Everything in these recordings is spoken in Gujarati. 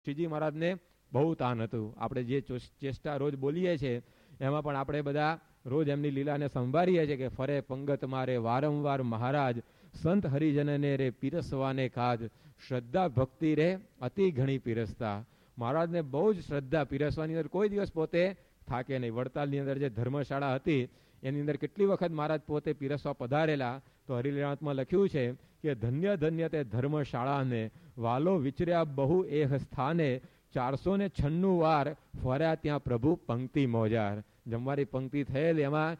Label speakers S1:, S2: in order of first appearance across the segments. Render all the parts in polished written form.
S1: શ્રીજી મહારાજને બહુ તાન હતું. આપણે જે ચેષ્ટા રોજ બોલીએ છીએ એમાં પણ આપણે બધા રોજ એમની લીલાને સંભાળીએ છીએ કે ફરે પંગત મારે વારંવાર મહારાજ, સંત હરિજનને રે પીરસવાને કાજ, શ્રદ્ધા ભક્તિ રે અતિ ઘણી પીરસતા. મહારાજને બહુ જ શ્રદ્ધા, પીરસવાની અંદર કોઈ દિવસ પોતે થાકે નહીં. વડતાલની અંદર જે ધર્મશાળા હતી એની અંદર કેટલી વખત મહારાજ પોતે પીરસવા પધારેલા. તો હરિલીલામાં લખ્યું છે કે ધન્ય ધન્ય તે ધર્મશાળાને, વાલો વિચર્યા બહુ એ સ્થાને, 496 વાર ફર્યા ત્યાં પ્રભુ પંક્તિ મોજાર. જમવાની પંક્તિ થયેલ એમાં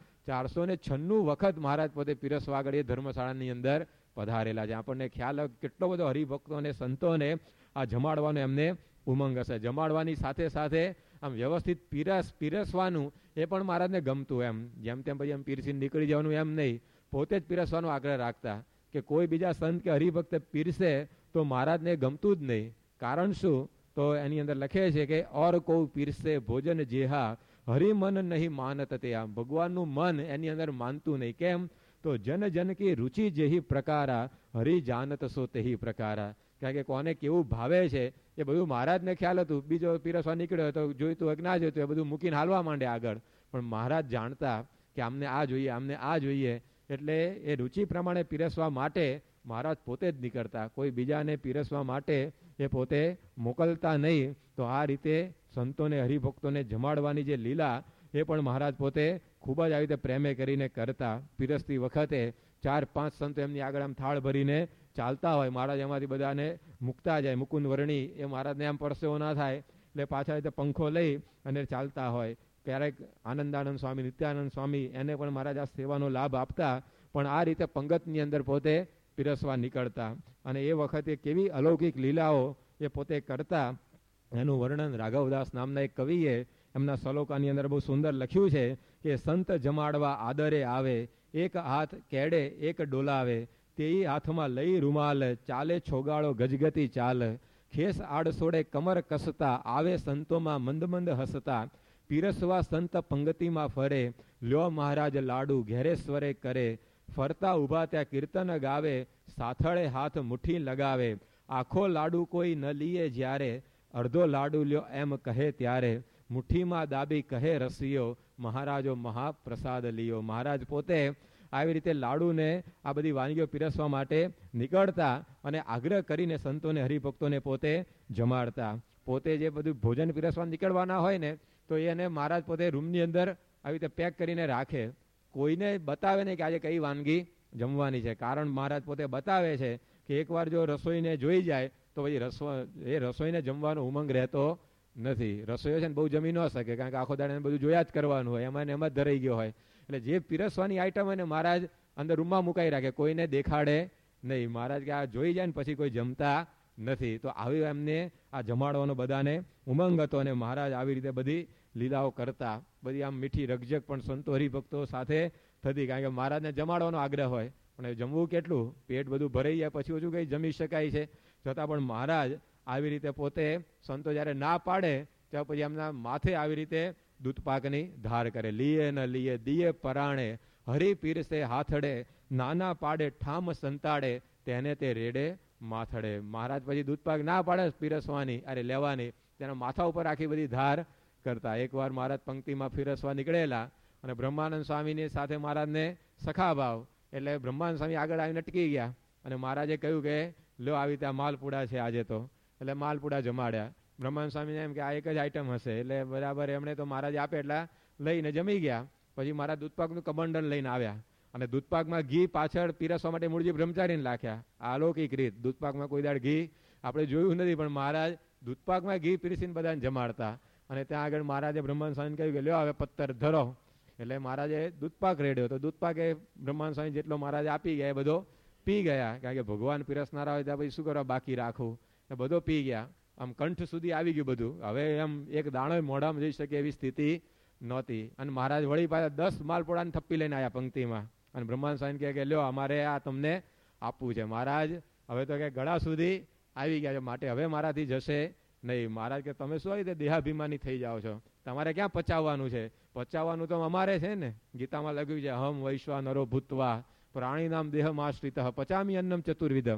S1: 496 વખત મહારાજ પોતે પીરસવા આગળ એ ધર્મશાળાની અંદર પધારેલા છે. આપણને ખ્યાલ કેટલો બધો હરિભક્તો અને સંતોને આ જમાડવાનો એમને ઉમંગ હશે. જમાડવાની સાથે સાથે આમ વ્યવસ્થિત પીરસવાનું એ પણ મહારાજને ગમતું. એમ જેમ તેમ પછી એમ પીરસીને નીકળી જવાનું એમ નહીં, પોતે જ પીરસવાનો આગ્રહ રાખતા કે કોઈ બીજા સંત કે હરિભક્ત પીરસે તો મહારાજને ગમતું જ નહીં. કારણ શું? તો એની અંદર લખે છે કે ઓર કોઈ પીરસે ભોજન જેહા, હરિમન નહીં માનત તે. આમ ભગવાનનું મન એની અંદર માનતું નહીં. કેમ? તો જન જન કી રુચિ જેહી પ્રકારા, હરિ જાનત સો તેહી પ્રકારા. કારણ કે કોને કેવું ભાવે છે એ બધું મહારાજને ખ્યાલ હતું. બીજો પીરસવા નીકળ્યો તો જોઈતું હોય કે ના જોઈતું હોય બધું મૂકીને હાલવા માંડે આગળ. પણ મહારાજ જાણતા કે આમને આ જોઈએ, આમને આ જોઈએ, એટલે એ રુચિ પ્રમાણે પીરસવા માટે મહારાજ પોતે જ નીકળતા. કોઈ બીજાને પીરસવા માટે એ પોતે મોકલતા નહીં. તો આ રીતે સંતોને હરિભક્તોને જમાડવાની જે લીલા એ પણ મહારાજ પોતે ખૂબ જ આવી રીતે પ્રેમે કરીને કરતા. પીરસતી વખતે 4-5 સંતો એમની આગળ આમ થાળ ભરીને ચાલતા હોય, મહારાજ એમાંથી બધાને મૂકતા જાય. મુકુંદ વર્ણી એ મહારાજને આમ પરસેવો ના થાય એટલે પાછા રીતે પંખો લઈ અને ચાલતા હોય. ક્યારેક આનંદાનંદ સ્વામી, નિત્યાનંદ સ્વામી એને પણ મહારાજ આ સેવાનો લાભ આપતા. પણ આ રીતે પંગતની અંદર પોતે પીરસવા નીકળતા અને એ વખતે કેવી અલૌકિક લીલાઓ એ પોતે કરતા એનું વર્ણન રાઘવદાસ નામના એક કવિએ એમના શ્લોકાની અંદર બહુ સુંદર લખ્યું છે કે સંત જમાડવા આદરે આવે, એક હાથ કેડે એક ડોલાવે, તેઈ હાથમાં લઈ રૂમાલ, ચાલે છોગાળો ગજગતી ચાલ, ખેસ આડસોડે કમર કસતા, આવે સંતોમાં મંદ મંદ હસતા, પીરસવા સંત પંગતિમાં ફરે, લ્યો મહારાજ લાડુ ઘેરે સ્વરે કરે, ફરતા ઊભા ત્યાં કીર્તન ગાવે, સાથળે હાથ મુઠ્ઠી લગાવે, આખો લાડુ કોઈ ન લીએ જ્યારે, અડધો લાડુ લ્યો એમ કહે ત્યારે, મુઠ્ઠીમાં દાબી કહે રસિયો, મહારાજો મહાપ્રસાદ લિયો. મહારાજ પોતે આવી રીતે લાડુને આ બધી વાનગીઓ પીરસવા માટે નીકળતા અને આગ્રહ કરીને સંતોને હરિભક્તોને પોતે જમાડતા. પોતે જે બધું ભોજન પીરસવા નીકળવાના હોય ને તો એને મહારાજ પોતે રૂમની અંદર આવી રીતે પેક કરીને રાખે. કોઈને બતાવે નહીં કે આજે કઈ વાનગી જમવાની છે. કારણ મહારાજ પોતે બતાવે છે કે એકવાર જો રસોઈને જોઈ જાય તો પછી રસોઈને જમવાનો ઉમંગ રહેતો નથી. રસોઈઓ છે ને બહુ જમી ન શકે, કારણ કે આખો દાડે બધું જોયા જ કરવાનું હોય, એમાં એમાં જ ધરાઈ ગયો હોય. એટલે જે પીરસવાની આઈટમ હોય ને મહારાજ અંદર રૂમમાં મુકાઈ રાખે, કોઈને દેખાડે નહીં. મહારાજ કે આ જોઈ જાય ને પછી કોઈ જમતા નથી. તો આવી એમને આ જમાડવાનો બધાને ઉમંગ હતો અને મહારાજ આવી રીતે બધી લીલાઓ કરતા. બધી આમ મીઠી રકઝક પણ સંતો હરિભક્તો સાથે થતી, કારણ કે મહારાજને જમાડવાનો આગ્રહ હોય. પણ જમવું કેટલું, પેટ બધું ભરાઈ જાય પછી ઓછું કંઈ જમી શકાય છે. છતાં પણ મહારાજ આવી રીતે પોતે સંતો જ્યારે ના પાડે ત્યાં પછી એમના માથે આવી રીતે દૂધપાકની ધાર કરે. લીએ ન લીએ દિયે પરાણે, હરી પીરસે હાથડે, નાના પાડે ઠામ સંતાડે, તેને તે રેડે માથડે. મહારાજ પછી દૂધપાક ના પાડે પીરસવાની અરે લેવાની, તેના માથા ઉપર આખી બધી ધાર કરતા. એકવાર મહારાજ પંક્તિમાં પીરસવા નીકળેલા અને બ્રહ્માનંદ સ્વામીની સાથે મહારાજને સખા ભાવ, એટલે બ્રહ્માનંદ સ્વામી આગળ આવીને અટકી ગયા અને મહારાજે કહ્યું કે લો આવી રીતે માલપુડા છે આજે તો. એટલે માલપુડા જમાડ્યા. બ્રહ્માનંદ સ્વામીને એમ કે આ એક જ આઈટમ હશે, એટલે બરાબર એમણે તો મહારાજ આપે એટલે લઈને જમી ગયા. પછી મહારાજ દૂધપાકનું કમંડલ લઈને આવ્યા અને દૂધપાકમાં ઘી પાછળ પીરસવા માટે મૂળજી બ્રહ્મચારીને નાખ્યા. આ અલૌકિક રીત, દૂધપાકમાં કોઈ દાડ ઘી આપણે જોયું નથી, પણ મહારાજ દૂધપાકમાં ઘી પીરસીને બધાને જમાડતા. અને ત્યાં આગળ મહારાજે બ્રહ્માનંદ સ્વામીને કહ્યું કે લ્યો હવે પત્તર ધરો. એટલે મહારાજે દૂધપાક રેડ્યો તો દૂધપાક એ બ્રહ્માનંદ સ્વામી જેટલો મહારાજ આપી ગયા એ બધો પી ગયા. કારણ કે ભગવાન પીરસનારા હોય ત્યાં પછી શું કરવા બાકી રાખવું, એ બધો પી ગયા. આમ કંઠ સુધી આવી ગયું બધું. હવે એમ એક દાણો મોઢામાં જઈ શકે એવી સ્થિતિ નહોતી. અને મહારાજ વળી પાછા 10 માલપુડાની થપ્પી લઈને આવ્યા પંક્તિમાં. અને બ્રહ્માનંદ સ્વામી કહે કે લ્યો અમારે આ તમને આપવું છે. મહારાજ હવે તો કે ગળા સુધી આવી ગયા છે, માટે હવે મારાથી જશે નહીં. મહારાજ કે તમે શું આવી રીતે દેહાભિમાની થઈ જાઓ છો, તમારે ક્યાં પચાવવાનું છે? પચાવવાનું તો અમારે છે ને. ગીતામાં લખ્યું છે હમ વૈશ્વા નરો ભૂતવા પ્રાણી નામ દેહમાશ્રિત પચામી અન્નમ ચતુર્વિધમ,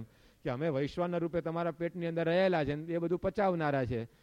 S1: કે અમે વૈશ્વાનર રૂપે તમારા પેટની અંદર રહેલા છે, એ બધું પચાવનારા છે.